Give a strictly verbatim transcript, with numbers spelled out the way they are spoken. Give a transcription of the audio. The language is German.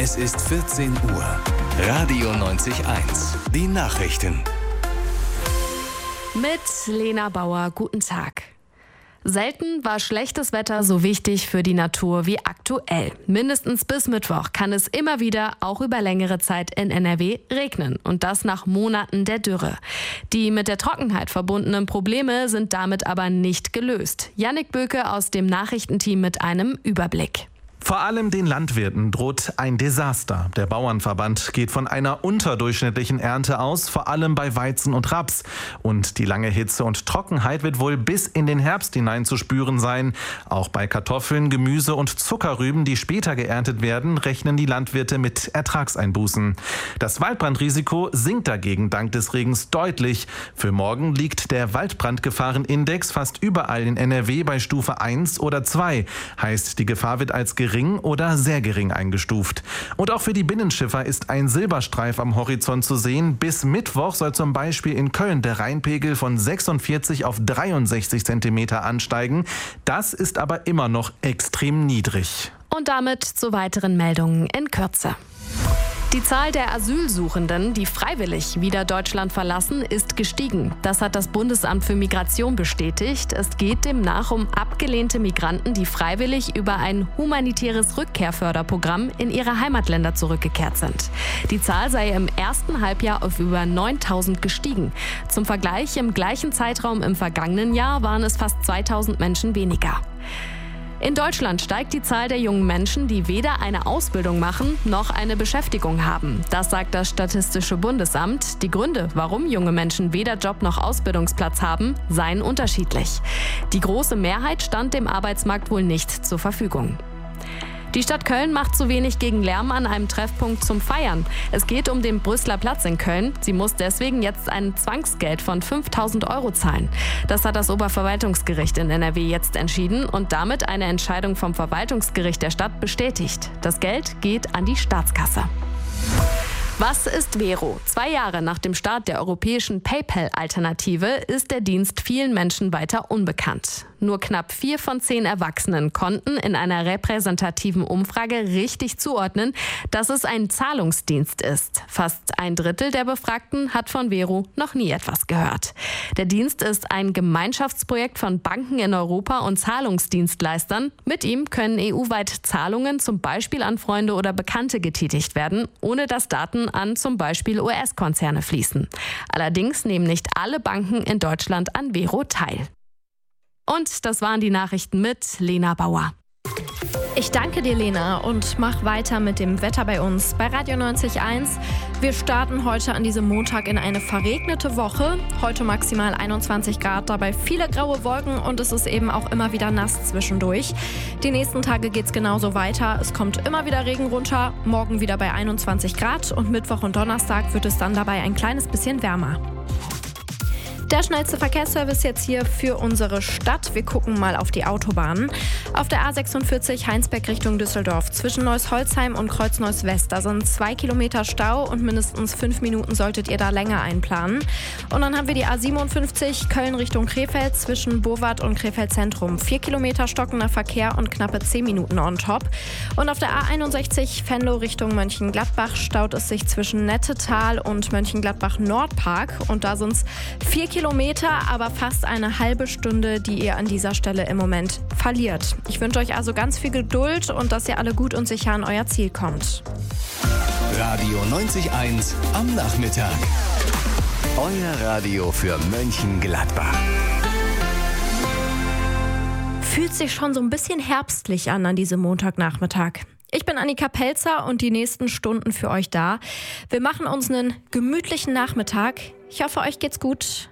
Es ist vierzehn Uhr. Radio neunzig Komma eins. Die Nachrichten. Mit Lena Bauer, guten Tag. Selten war schlechtes Wetter so wichtig für die Natur wie aktuell. Mindestens bis Mittwoch kann es immer wieder, auch über längere Zeit in N R W, regnen. Und das nach Monaten der Dürre. Die mit der Trockenheit verbundenen Probleme sind damit aber nicht gelöst. Jannik Böke aus dem Nachrichtenteam mit einem Überblick. Vor allem den Landwirten droht ein Desaster. Der Bauernverband geht von einer unterdurchschnittlichen Ernte aus, vor allem bei Weizen und Raps. Und die lange Hitze und Trockenheit wird wohl bis in den Herbst hinein zu spüren sein. Auch bei Kartoffeln, Gemüse und Zuckerrüben, die später geerntet werden, rechnen die Landwirte mit Ertragseinbußen. Das Waldbrandrisiko sinkt dagegen dank des Regens deutlich. Für morgen liegt der Waldbrandgefahrenindex fast überall in N R W bei Stufe eins oder zwei. Heißt, die Gefahr wird als gering oder sehr gering eingestuft. Und auch für die Binnenschiffer ist ein Silberstreif am Horizont zu sehen. Bis Mittwoch soll zum Beispiel in Köln der Rheinpegel von sechsundvierzig auf dreiundsechzig Zentimeter ansteigen. Das ist aber immer noch extrem niedrig. Und damit zu weiteren Meldungen in Kürze. Die Zahl der Asylsuchenden, die freiwillig wieder Deutschland verlassen, ist gestiegen. Das hat das Bundesamt für Migration bestätigt. Es geht demnach um abgelehnte Migranten, die freiwillig über ein humanitäres Rückkehrförderprogramm in ihre Heimatländer zurückgekehrt sind. Die Zahl sei im ersten Halbjahr auf über neuntausend gestiegen. Zum Vergleich, im gleichen Zeitraum im vergangenen Jahr waren es fast zweitausend Menschen weniger. In Deutschland steigt die Zahl der jungen Menschen, die weder eine Ausbildung machen noch eine Beschäftigung haben. Das sagt das Statistische Bundesamt. Die Gründe, warum junge Menschen weder Job noch Ausbildungsplatz haben, seien unterschiedlich. Die große Mehrheit stand dem Arbeitsmarkt wohl nicht zur Verfügung. Die Stadt Köln macht zu wenig gegen Lärm an einem Treffpunkt zum Feiern. Es geht um den Brüsseler Platz in Köln. Sie muss deswegen jetzt ein Zwangsgeld von fünftausend Euro zahlen. Das hat das Oberverwaltungsgericht in N R W jetzt entschieden und damit eine Entscheidung vom Verwaltungsgericht der Stadt bestätigt. Das Geld geht an die Staatskasse. Was ist Vero? Zwei Jahre nach dem Start der europäischen PayPal-Alternative ist der Dienst vielen Menschen weiter unbekannt. Nur knapp vier von zehn Erwachsenen konnten in einer repräsentativen Umfrage richtig zuordnen, dass es ein Zahlungsdienst ist. Fast ein Drittel der Befragten hat von Vero noch nie etwas gehört. Der Dienst ist ein Gemeinschaftsprojekt von Banken in Europa und Zahlungsdienstleistern. Mit ihm können E U-weit Zahlungen zum Beispiel an Freunde oder Bekannte getätigt werden, ohne dass Daten an zum Beispiel U S-Konzerne fließen. Allerdings nehmen nicht alle Banken in Deutschland an Vero teil. Und das waren die Nachrichten mit Lena Bauer. Ich danke dir, Lena, und mach weiter mit dem Wetter bei uns bei Radio neunzig Komma eins. Wir starten heute an diesem Montag in eine verregnete Woche. Heute maximal einundzwanzig Grad, dabei viele graue Wolken und es ist eben auch immer wieder nass zwischendurch. Die nächsten Tage geht es genauso weiter. Es kommt immer wieder Regen runter, morgen wieder bei einundzwanzig Grad und Mittwoch und Donnerstag wird es dann dabei ein kleines bisschen wärmer. Der schnellste Verkehrsservice jetzt hier für unsere Stadt. Wir gucken mal auf die Autobahnen. Auf der A sechsundvierzig Heinsberg Richtung Düsseldorf zwischen Neuss-Holzheim und Kreuz-Neuss-West. Da sind zwei Kilometer Stau und mindestens fünf Minuten solltet ihr da länger einplanen. Und dann haben wir die A siebenundfünfzig Köln Richtung Krefeld zwischen Burwart und Krefeld Zentrum. Vier Kilometer stockender Verkehr und knappe zehn Minuten on top. Und auf der A einundsechzig Venlo Richtung Mönchengladbach staut es sich zwischen Nettetal und Mönchengladbach-Nordpark. Und da sind es vier Kilometer. Kilometer, aber fast eine halbe Stunde, die ihr an dieser Stelle im Moment verliert. Ich wünsche euch also ganz viel Geduld und dass ihr alle gut und sicher an euer Ziel kommt. Radio neunzig Komma eins am Nachmittag. Euer Radio für Mönchengladbach. Fühlt sich schon so ein bisschen herbstlich an an diesem Montagnachmittag. Ich bin Annika Pelzer und die nächsten Stunden für euch da. Wir machen uns einen gemütlichen Nachmittag. Ich hoffe, euch geht's gut.